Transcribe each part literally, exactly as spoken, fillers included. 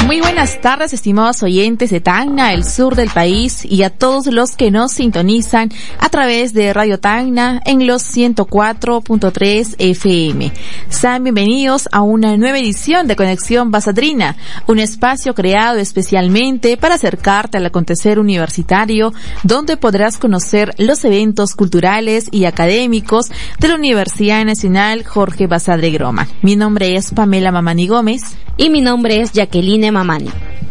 Muy buenas tardes, estimados oyentes de Tacna, el sur del país, y a todos los que nos sintonizan a través de Radio Tacna en los ciento cuatro punto tres F M. Sean bienvenidos a una nueva edición de Conexión Basadrina, un espacio creado especialmente para acercarte al acontecer universitario, donde podrás conocer los eventos culturales y académicos de la Universidad Nacional Jorge Basadre Groman. Mi nombre es Pamela Mamani Gómez. Y mi nombre es Jacqueline Mamani.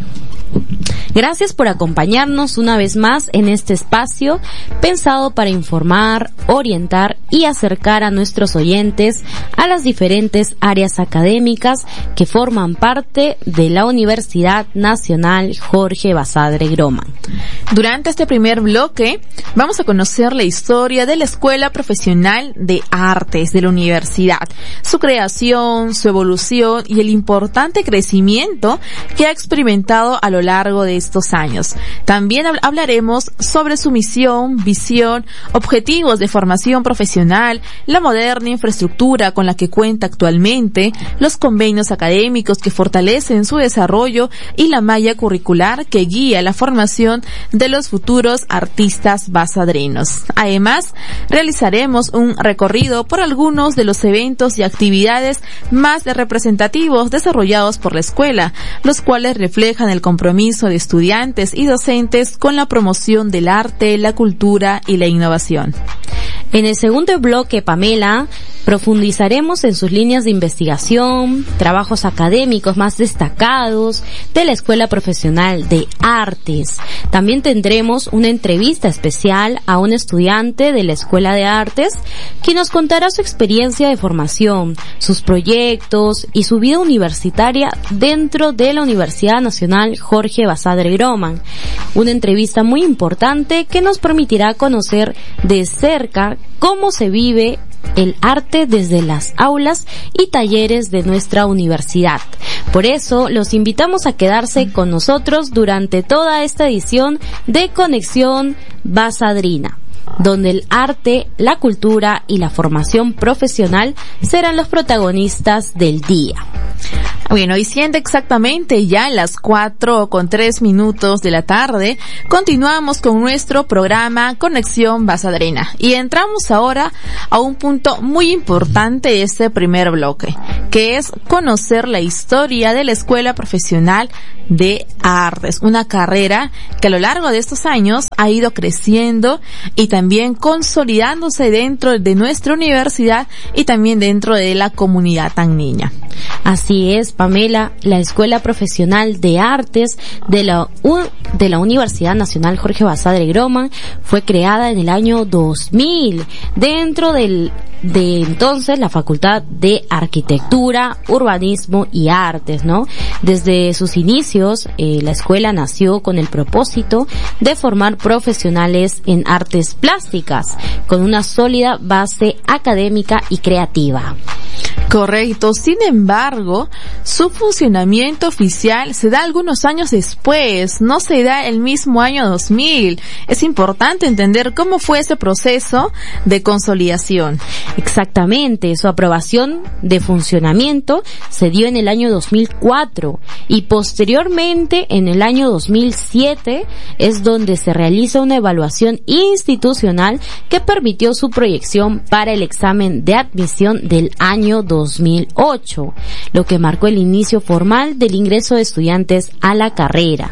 Gracias por acompañarnos una vez más en este espacio pensado para informar, orientar y acercar a nuestros oyentes a las diferentes áreas académicas que forman parte de la Universidad Nacional Jorge Basadre Groman. Durante este primer bloque vamos a conocer la historia de la Escuela Profesional de Artes de la Universidad, su creación, su evolución y el importante crecimiento que ha experimentado a lo largo de estos años. También hablaremos sobre su misión, visión, objetivos de formación profesional, la moderna infraestructura con la que cuenta actualmente, los convenios académicos que fortalecen su desarrollo y la malla curricular que guía la formación de los futuros artistas basadrinos. Además, realizaremos un recorrido por algunos de los eventos y actividades más representativos desarrollados por la escuela, los cuales reflejan el compromiso de estudiantes y docentes con la promoción del arte, la cultura y la innovación. En el segundo bloque, Pamela, profundizaremos en sus líneas de investigación, trabajos académicos más destacados de la Escuela Profesional de Artes. También tendremos una entrevista especial a un estudiante de la Escuela de Artes, quien nos contará su experiencia de formación, sus proyectos y su vida universitaria dentro de la Universidad Nacional Jorge Basadre Groman. Una entrevista muy importante que nos permitirá conocer de cerca cómo se vive el arte desde las aulas y talleres de nuestra universidad. Por eso los invitamos a quedarse con nosotros durante toda esta edición de Conexión Basadrina, donde el arte, la cultura y la formación profesional serán los protagonistas del día. Bueno, y siendo exactamente ya las cuatro con tres minutos de la tarde, continuamos con nuestro programa Conexión Basadrina y entramos ahora a un punto muy importante de este primer bloque, que es conocer la historia de la Escuela Profesional de Artes, una carrera que a lo largo de estos años ha ido creciendo y también consolidándose dentro de nuestra universidad y también dentro de la comunidad tacneña. Así es, Pamela, la Escuela Profesional de Artes de la U de la Universidad Nacional Jorge Basadre Groman fue creada en el año dos mil dentro del de entonces la Facultad de Arquitectura, Urbanismo y Artes, ¿no? Desde sus inicios, eh, la escuela nació con el propósito de formar profesionales en artes plásticas, con una sólida base académica y creativa. Correcto. Sin embargo, su funcionamiento oficial se da algunos años después, no se da el mismo año dos mil. Es importante entender cómo fue ese proceso de consolidación. Exactamente, su aprobación de funcionamiento se dio en el año dos mil cuatro y posteriormente en el año dos mil siete es donde se realiza una evaluación institucional que permitió su proyección para el examen de admisión del año dos mil ocho, lo que marcó el inicio formal del ingreso de estudiantes a la carrera.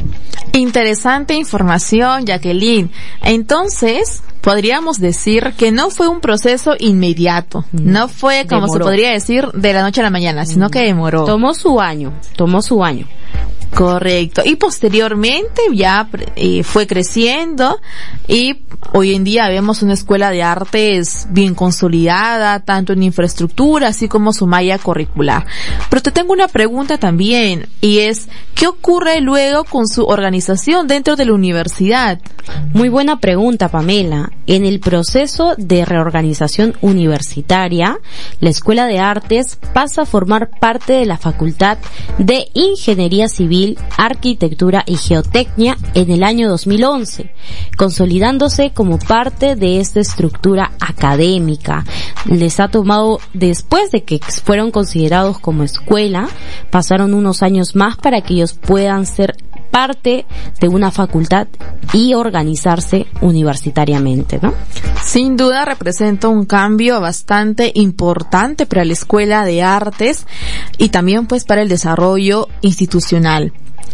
Interesante información, Jacqueline. Entonces, podríamos decir que no fue un proceso inmediato, no fue como demoró. Se podría decir de la noche a la mañana, sino que demoró. Tomó su año, tomó su año. Correcto. Y posteriormente ya eh, fue creciendo y hoy en día vemos una escuela de artes bien consolidada, tanto en infraestructura así como su malla curricular. Pero te tengo una pregunta también y es, ¿qué ocurre luego con su organización dentro de la universidad? Muy buena pregunta, Pamela. en el proceso de reorganización universitaria, la Escuela de Artes pasa a formar parte de la Facultad de Ingeniería Civil, Arquitectura y Geotecnia en el año dos mil once, consolidándose como parte de esta estructura académica. Les ha tomado, después de que fueron considerados como escuela, pasaron unos años más para que ellos puedan ser parte de una facultad y organizarse universitariamente, ¿no? Sin duda representa un cambio bastante importante para la Escuela de Artes y también pues para el desarrollo institucional.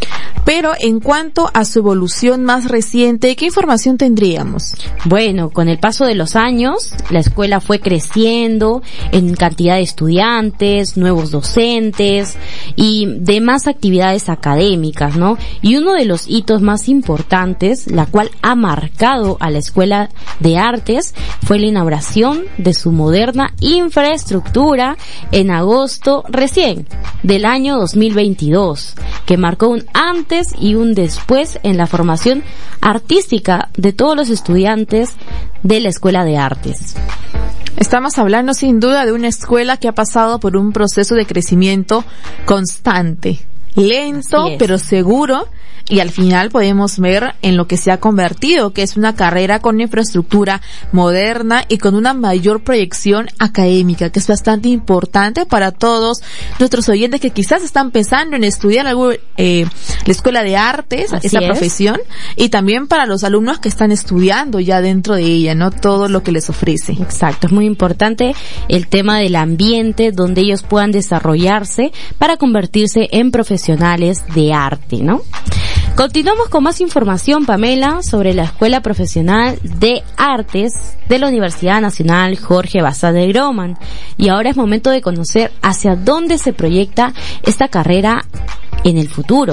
Pero en cuanto a su evolución más reciente, ¿qué información tendríamos? Bueno, con el paso de los años, la escuela fue creciendo en cantidad de estudiantes, nuevos docentes y demás actividades académicas, ¿no? Y uno de los hitos más importantes, la cual ha marcado a la Escuela de Artes, fue la inauguración de su moderna infraestructura en agosto recién del año dos mil veintidós, que marcó un antes y un después en la formación artística de todos los estudiantes de la Escuela de Artes. Estamos hablando sin duda de una escuela que ha pasado por un proceso de crecimiento constante, lento pero seguro, y al final podemos ver en lo que se ha convertido, que es una carrera con infraestructura moderna y con una mayor proyección académica, que es bastante importante para todos nuestros oyentes que quizás están pensando en estudiar algo, eh, la Escuela de Artes, Así esa es. profesión, y también para los alumnos que están estudiando ya dentro de ella, ¿no? Todo lo que les ofrece. Exacto, es muy importante el tema del ambiente donde ellos puedan desarrollarse para convertirse en profesionales de arte, ¿no? Continuamos con más información, Pamela, sobre la Escuela Profesional de Artes de la Universidad Nacional Jorge Basadre Groman. Y ahora es momento de conocer hacia dónde se proyecta esta carrera en el futuro.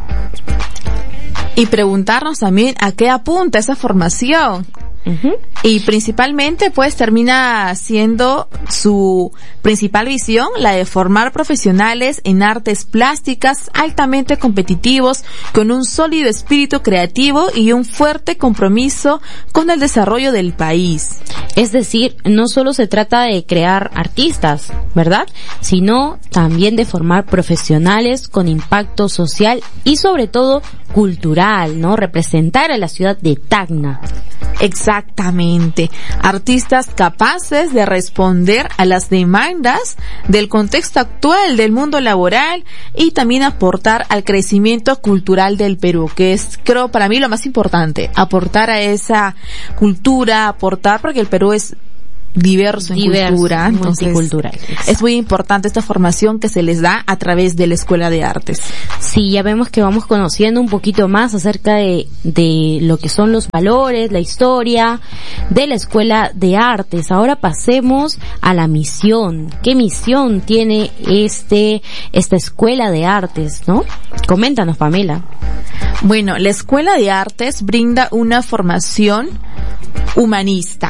Y preguntarnos también a qué apunta esa formación. Uh-huh. Y principalmente pues termina siendo su principal visión la de formar profesionales en artes plásticas altamente competitivos con un sólido espíritu creativo y un fuerte compromiso con el desarrollo del país. Es decir, no solo se trata de crear artistas, ¿verdad? Sino también de formar profesionales con impacto social y sobre todo cultural, ¿no? Representar a la ciudad de Tacna. Exactamente. Artistas capaces de responder a las demandas del contexto actual del mundo laboral y también aportar al crecimiento cultural del Perú, que es, creo, para mí lo más importante, aportar a esa cultura, aportar porque el Perú es diverso en Diverso, cultura, entonces multicultural. es muy importante esta formación que se les da a través de la Escuela de Artes. Sí, ya vemos que vamos conociendo un poquito más acerca de, de lo que son los valores, la historia de la Escuela de Artes. Ahora pasemos a la misión. ¿Qué misión tiene este, esta Escuela de Artes, no? Coméntanos, Pamela. Bueno, la Escuela de Artes brinda una formación humanista.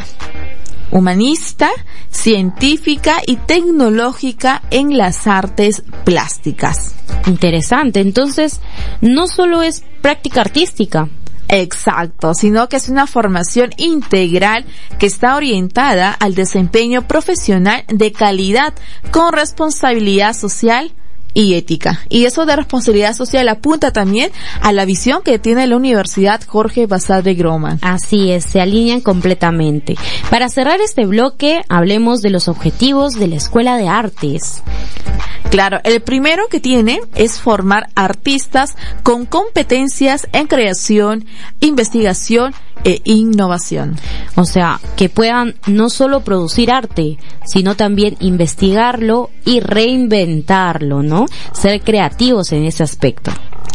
humanista, científica y tecnológica en las artes plásticas. Interesante. Entonces, no solo es práctica artística. Exacto, sino que es una formación integral que está orientada al desempeño profesional de calidad con responsabilidad social y ética. Y eso de responsabilidad social apunta también a la visión que tiene la Universidad Jorge Basadre Groman. Así es, se alinean completamente. Para cerrar este bloque, hablemos de los objetivos de la Escuela de Artes. Claro, el primero que tiene es formar artistas con competencias en creación, investigación e innovación. O sea, que puedan no solo producir arte, sino también investigarlo y reinventarlo, ¿no? Ser creativos en ese aspecto.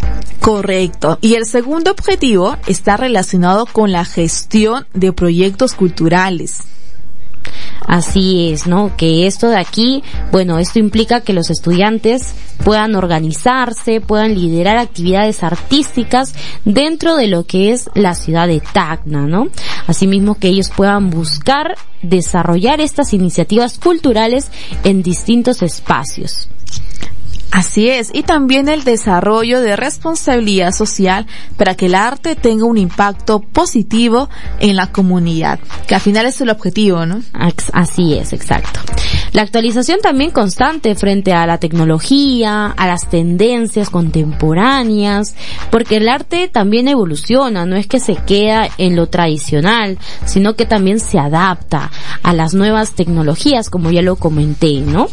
Correcto. Y el segundo objetivo está relacionado con la gestión de proyectos culturales. Así es, ¿no? Que esto de aquí, bueno, esto implica que los estudiantes puedan organizarse, puedan liderar actividades artísticas dentro de lo que es la ciudad de Tacna, ¿no? Asimismo que ellos puedan buscar desarrollar estas iniciativas culturales en distintos espacios. Así es, y también el desarrollo de responsabilidad social para que el arte tenga un impacto positivo en la comunidad, que al final es el objetivo, ¿no? Así es, exacto. La actualización también constante frente a la tecnología, a las tendencias contemporáneas, porque el arte también evoluciona, no es que se queda en lo tradicional, sino que también se adapta a las nuevas tecnologías, como ya lo comenté, ¿no?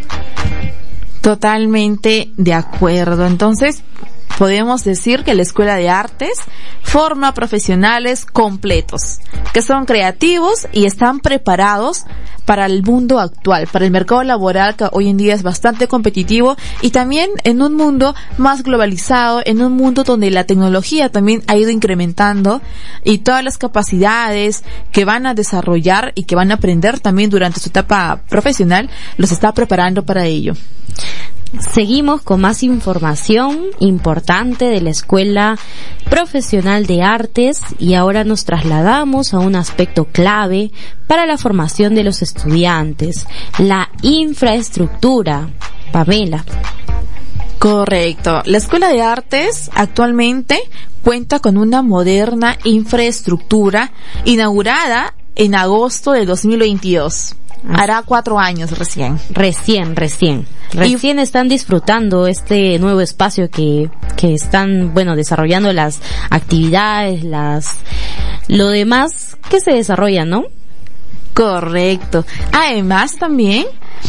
Totalmente de acuerdo. Entonces, podemos decir que la Escuela de Artes forma profesionales completos, que son creativos y están preparados para el mundo actual, para el mercado laboral que hoy en día es bastante competitivo, y también en un mundo más globalizado, en un mundo donde la tecnología también ha ido incrementando y todas las capacidades que van a desarrollar y que van a aprender también durante su etapa profesional los está preparando para ello. Seguimos con más información importante de la Escuela Profesional de Artes y ahora nos trasladamos a un aspecto clave para la formación de los estudiantes, la infraestructura. Pamela. Correcto. La Escuela de Artes actualmente cuenta con una moderna infraestructura inaugurada en agosto de dos mil veintidós. Hará cuatro años recién. Recién, recién. Recién y están disfrutando este nuevo espacio que, que están, bueno, desarrollando las actividades, las, lo demás que se desarrolla, ¿no? Correcto. Además también,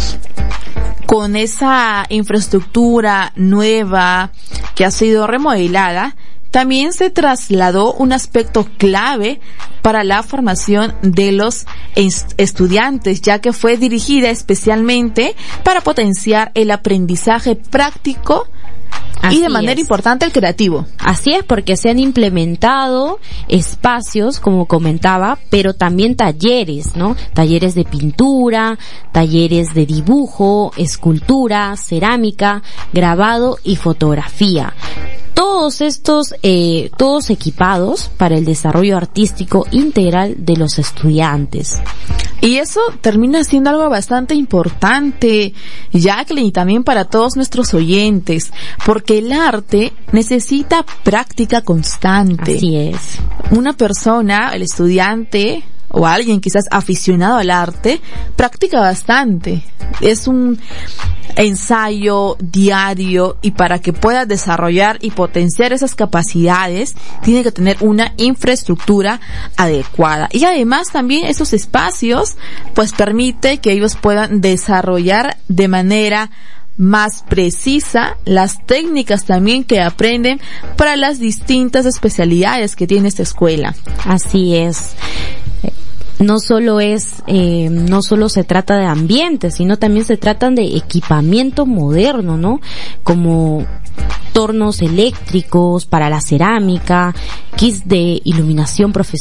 con esa infraestructura nueva que ha sido remodelada, también se trasladó un aspecto clave para la formación de los estudiantes, ya que fue dirigida especialmente para potenciar el aprendizaje práctico Así y de manera es. importante el creativo. Así es, porque se han implementado espacios, como comentaba, pero también talleres, ¿no? Talleres de pintura, talleres de dibujo, escultura, cerámica, grabado y fotografía. Todos estos, eh, todos equipados para el desarrollo artístico integral de los estudiantes. Y eso termina siendo algo bastante importante, Jacqueline, y también para todos nuestros oyentes, porque el arte necesita práctica constante. Así es. Una persona, el estudiante, o alguien quizás aficionado al arte, practica bastante. Es un ensayo diario, y para que pueda desarrollar y potenciar esas capacidades tiene que tener una infraestructura adecuada, y además también esos espacios pues permite que ellos puedan desarrollar de manera más precisa las técnicas también que aprenden para las distintas especialidades que tiene esta escuela. Así es. No solo es, eh, no solo se trata de ambiente, sino también se tratan de equipamiento moderno, ¿no? Como tornos eléctricos para la cerámica, kits de iluminación profesional.